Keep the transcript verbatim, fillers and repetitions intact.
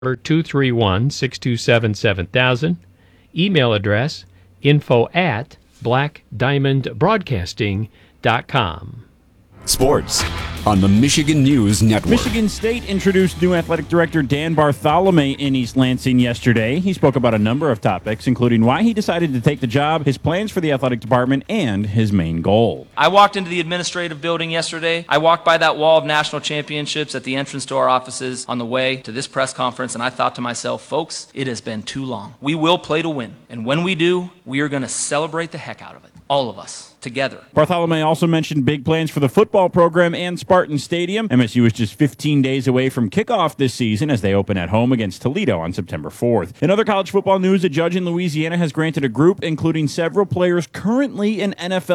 two three one, six two seven, seven thousand. Email address info at black diamond broadcasting dot com. Sports on the Michigan News Network. Michigan State introduced new athletic director Dan Bartholomew in East Lansing yesterday. He spoke about a number of topics, including why he decided to take the job, his plans for the athletic department, and his main goal. I walked into the administrative building yesterday. I walked by that wall of national championships at the entrance to our offices on the way to this press conference, and I thought to myself, folks, it has been too long. We will play to win, and when we do, we are going to celebrate the heck out of it. All of us, together. Bartholomew also mentioned big plans for the football program and Spartan Stadium. M S U is just fifteen days away from kickoff this season as they open at home against Toledo on September fourth. In other college football news, a judge in Louisiana has granted a group, including several players currently in N F L